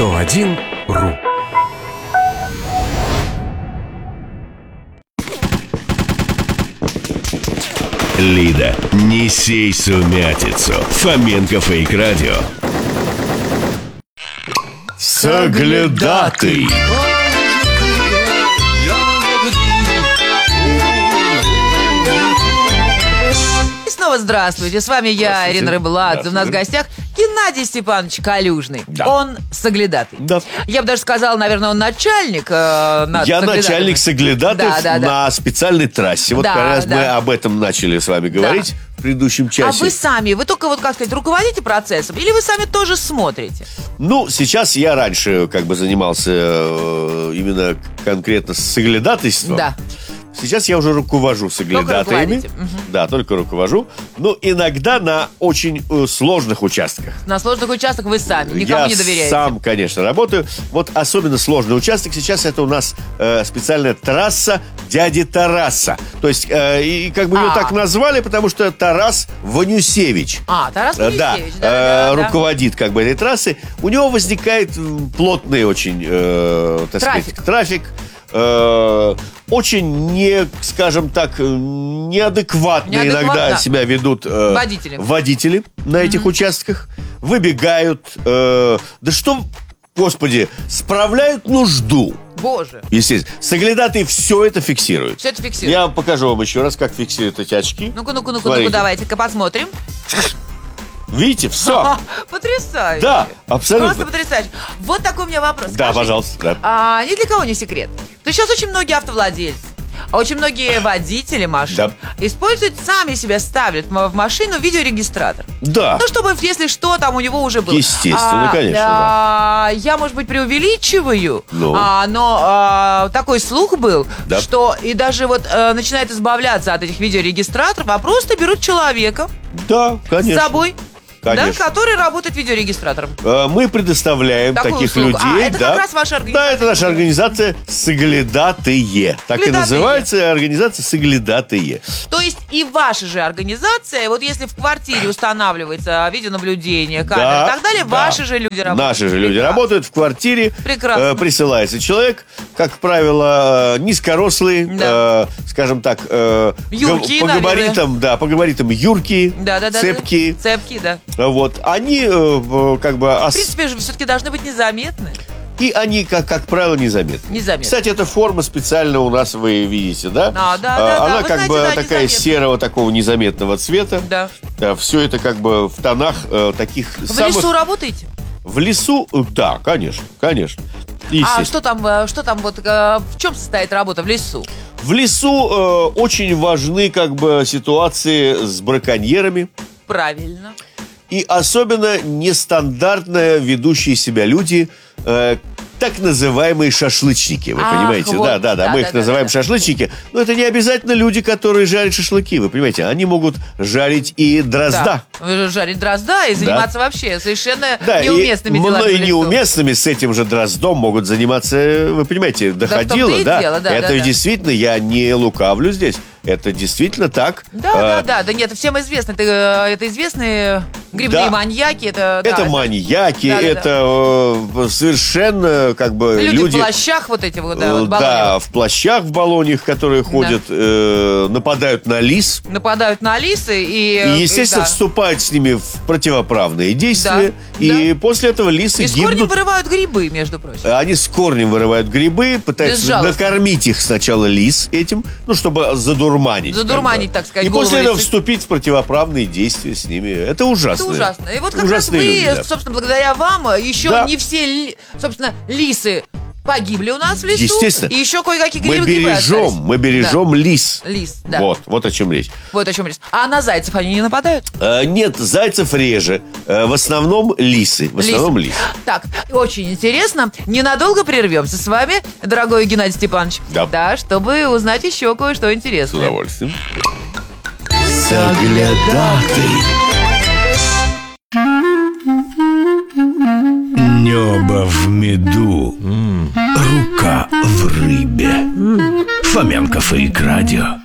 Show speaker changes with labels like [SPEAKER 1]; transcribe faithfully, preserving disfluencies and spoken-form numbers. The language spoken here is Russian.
[SPEAKER 1] сто один ру.
[SPEAKER 2] Лида, не сей сумятицу. Фоменко Фейк Радио. Соглядатый.
[SPEAKER 3] И снова здравствуйте, с вами я, Ирина Рыбладзе. У нас в гостях Геннадий Степанович Калюжный.
[SPEAKER 2] Да.
[SPEAKER 3] Он соглядатый.
[SPEAKER 2] Да.
[SPEAKER 3] Я бы даже сказала, наверное, он начальник э, над
[SPEAKER 2] Я
[SPEAKER 3] соглядатыми.
[SPEAKER 2] начальник соглядатаев
[SPEAKER 3] Да, да, да.
[SPEAKER 2] на специальной трассе. Вот
[SPEAKER 3] Да,
[SPEAKER 2] как раз
[SPEAKER 3] да.
[SPEAKER 2] мы об этом начали с вами говорить в предыдущем
[SPEAKER 3] А
[SPEAKER 2] часе.
[SPEAKER 3] вы сами, вы только, вот как сказать, руководите процессом? Или вы сами тоже смотрите?
[SPEAKER 2] Ну, сейчас я раньше как бы занимался э, именно конкретно соглядатайством.
[SPEAKER 3] Да.
[SPEAKER 2] Сейчас я уже руковожу соглядатаями.
[SPEAKER 3] руководите. Мгм.
[SPEAKER 2] Да, только руковожу. Но иногда на очень э, сложных участках.
[SPEAKER 3] На сложных участках вы сами, никому
[SPEAKER 2] я
[SPEAKER 3] не доверяете.
[SPEAKER 2] сам, конечно, работаю. Вот особенно сложный участок сейчас это у нас э, специальная трасса дяди Тараса. То есть, э, и как бы ее
[SPEAKER 3] А.
[SPEAKER 2] так назвали, потому что Тарас Ванюсевич.
[SPEAKER 3] А, Тарас
[SPEAKER 2] Э, Да,
[SPEAKER 3] Моисеевич,
[SPEAKER 2] э,
[SPEAKER 3] да, да, да.
[SPEAKER 2] руководит как бы этой трассой. У него возникает м, плотный очень, э, так
[SPEAKER 3] Трафик.
[SPEAKER 2] сказать, трафик. Э, очень не, скажем так, э, неадекватно,
[SPEAKER 3] Неадекватно.
[SPEAKER 2] иногда себя ведут э,
[SPEAKER 3] Водители.
[SPEAKER 2] водители на этих участках. Выбегают, э, да что, господи, справляют нужду.
[SPEAKER 3] Боже,
[SPEAKER 2] Естественно, соглядатый все это фиксирует.
[SPEAKER 3] все это фиксирует.
[SPEAKER 2] Я покажу вам еще раз, как фиксируют эти очки.
[SPEAKER 3] Ну-ка, ну-ка, ну-ка,
[SPEAKER 2] Смотрите.
[SPEAKER 3] ну-ка, давайте-ка посмотрим.
[SPEAKER 2] Видите, все.
[SPEAKER 3] Потрясающе.
[SPEAKER 2] Да, абсолютно.
[SPEAKER 3] Просто потрясающе. Вот такой у меня вопрос.
[SPEAKER 2] Да,
[SPEAKER 3] Скажите,
[SPEAKER 2] пожалуйста, да.
[SPEAKER 3] А, ни для кого не секрет. То есть сейчас очень многие автовладельцы, а очень многие водители машин
[SPEAKER 2] Да.
[SPEAKER 3] используют, сами себя ставят в в машину видеорегистратор.
[SPEAKER 2] Да.
[SPEAKER 3] Ну, чтобы, если что, там у него уже было.
[SPEAKER 2] Естественно,
[SPEAKER 3] А,
[SPEAKER 2] конечно,
[SPEAKER 3] а, Я, может быть, преувеличиваю,
[SPEAKER 2] Ну.
[SPEAKER 3] а, но а, такой слух был,
[SPEAKER 2] Да.
[SPEAKER 3] что и даже вот а, начинают избавляться от этих видеорегистраторов, а просто берут человека
[SPEAKER 2] Да, конечно.
[SPEAKER 3] с собой, да,
[SPEAKER 2] Конечно.
[SPEAKER 3] который работает видеорегистратором.
[SPEAKER 2] Э, Мы предоставляем
[SPEAKER 3] Такую
[SPEAKER 2] таких
[SPEAKER 3] услугу.
[SPEAKER 2] людей.
[SPEAKER 3] А, это
[SPEAKER 2] да.
[SPEAKER 3] как раз ваша организация.
[SPEAKER 2] Да, это наша организация «Соглядатые». Так и
[SPEAKER 3] Соглядатые.
[SPEAKER 2] называется организация «Соглядатые».
[SPEAKER 3] То есть и ваша же организация, вот если в квартире устанавливается видеонаблюдение, камеры
[SPEAKER 2] Да,
[SPEAKER 3] и так далее,
[SPEAKER 2] да.
[SPEAKER 3] ваши же люди работают.
[SPEAKER 2] Наши же люди
[SPEAKER 3] Прекрасно.
[SPEAKER 2] работают в квартире.
[SPEAKER 3] Прекрасно.
[SPEAKER 2] Э, присылается человек, как правило, э, низкорослый,
[SPEAKER 3] Да.
[SPEAKER 2] э, скажем так, э,
[SPEAKER 3] Юркие,
[SPEAKER 2] по
[SPEAKER 3] наверное.
[SPEAKER 2] габаритам, да, по габаритам юркие,
[SPEAKER 3] Да, да, да.
[SPEAKER 2] цепкие.
[SPEAKER 3] Да. Цепки, да.
[SPEAKER 2] Вот. Они э, э, как бы...
[SPEAKER 3] В
[SPEAKER 2] ос-
[SPEAKER 3] принципе, же все-таки должны быть незаметны.
[SPEAKER 2] И они, как, как правило, незаметны.
[SPEAKER 3] Незаметны.
[SPEAKER 2] Кстати, эта форма специально у нас, вы видите, да?
[SPEAKER 3] А, да, да, да.
[SPEAKER 2] Она
[SPEAKER 3] Вы
[SPEAKER 2] как
[SPEAKER 3] знаете,
[SPEAKER 2] бы
[SPEAKER 3] да,
[SPEAKER 2] такая
[SPEAKER 3] незаметная.
[SPEAKER 2] серого, такого незаметного цвета.
[SPEAKER 3] Да.
[SPEAKER 2] Все это как бы в тонах э, таких
[SPEAKER 3] В
[SPEAKER 2] самых...
[SPEAKER 3] лесу работаете?
[SPEAKER 2] В лесу, э, да, конечно, конечно.
[SPEAKER 3] А
[SPEAKER 2] Естественно.
[SPEAKER 3] что там, э, что там вот, э, в чем состоит работа в лесу?
[SPEAKER 2] В лесу э, очень важны как бы ситуации с браконьерами.
[SPEAKER 3] Правильно.
[SPEAKER 2] И особенно нестандартно ведущие себя люди, э, так называемые шашлычники, вы
[SPEAKER 3] Ах,
[SPEAKER 2] понимаете?
[SPEAKER 3] вот.
[SPEAKER 2] Да, да, да,
[SPEAKER 3] Да,
[SPEAKER 2] мы
[SPEAKER 3] да,
[SPEAKER 2] их
[SPEAKER 3] да,
[SPEAKER 2] называем
[SPEAKER 3] да.
[SPEAKER 2] шашлычники, но это не обязательно люди, которые жарят шашлыки, вы понимаете? Они могут жарить и дрозда.
[SPEAKER 3] Да. Жарить дрозда и заниматься вообще совершенно
[SPEAKER 2] Да,
[SPEAKER 3] неуместными
[SPEAKER 2] и
[SPEAKER 3] делами
[SPEAKER 2] мной
[SPEAKER 3] в лесу.
[SPEAKER 2] неуместными с этим же дроздом могут заниматься, вы понимаете, доходило,
[SPEAKER 3] том-то и
[SPEAKER 2] да?
[SPEAKER 3] дело, да,
[SPEAKER 2] это
[SPEAKER 3] да, да.
[SPEAKER 2] действительно, я не лукавлю здесь, это действительно так.
[SPEAKER 3] Да,
[SPEAKER 2] А,
[SPEAKER 3] да, да, да, нет, всем известно, это, э, это известные грибные
[SPEAKER 2] Да.
[SPEAKER 3] маньяки, это... да,
[SPEAKER 2] Это маньяки,
[SPEAKER 3] да, да,
[SPEAKER 2] это э, совершенно как бы
[SPEAKER 3] Люди,
[SPEAKER 2] люди...
[SPEAKER 3] в плащах вот эти вот, да,
[SPEAKER 2] э,
[SPEAKER 3] вот
[SPEAKER 2] да,
[SPEAKER 3] баллонях.
[SPEAKER 2] в плащах, в баллонях, которые ходят, э, нападают на лис.
[SPEAKER 3] Нападают на лисы и...
[SPEAKER 2] И, естественно,
[SPEAKER 3] да.
[SPEAKER 2] вступают с ними в противоправные действия.
[SPEAKER 3] Да,
[SPEAKER 2] И после этого лисы
[SPEAKER 3] И с корнем
[SPEAKER 2] гибнут.
[SPEAKER 3] вырывают грибы, между прочим.
[SPEAKER 2] Они с корнем вырывают грибы, пытаются
[SPEAKER 3] Безжалостно.
[SPEAKER 2] накормить их сначала лис этим, ну, чтобы задурманить.
[SPEAKER 3] Задурманить,
[SPEAKER 2] как бы.
[SPEAKER 3] так сказать,
[SPEAKER 2] И после
[SPEAKER 3] голову
[SPEAKER 2] этого
[SPEAKER 3] лисы.
[SPEAKER 2] вступить в противоправные действия с ними. Это ужасно.
[SPEAKER 3] Это ужасно. И вот как
[SPEAKER 2] Ужасные
[SPEAKER 3] раз вы,
[SPEAKER 2] люди, да.
[SPEAKER 3] собственно, благодаря вам, еще
[SPEAKER 2] Да.
[SPEAKER 3] не все, ли- собственно, лисы погибли у нас в лесу.
[SPEAKER 2] Естественно.
[SPEAKER 3] И еще кое-какие
[SPEAKER 2] Мы
[SPEAKER 3] грибы
[SPEAKER 2] бережем,
[SPEAKER 3] остались.
[SPEAKER 2] мы бережем лис.
[SPEAKER 3] Да. Лис, да.
[SPEAKER 2] Вот, вот о чем речь.
[SPEAKER 3] Вот о чем речь. А на зайцев они не нападают?
[SPEAKER 2] Э, нет, зайцев реже. Э, в основном лисы. В основном лис.
[SPEAKER 3] Так, очень интересно. Ненадолго прервемся с вами, дорогой Геннадий Степанович.
[SPEAKER 2] Да.
[SPEAKER 3] чтобы узнать еще кое-что
[SPEAKER 2] С
[SPEAKER 3] интересное.
[SPEAKER 2] удовольствием. Соглядатый. Небо в меду, рука в рыбе. Фоменко Фейк Радио.